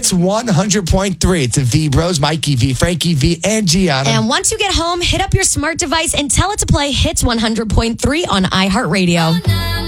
Hits 100.3. It's a V Bros, Mikey V, Frankie V, and Gianna. And once you get home, hit up your smart device and tell it to play Hits 100.3 on iHeartRadio.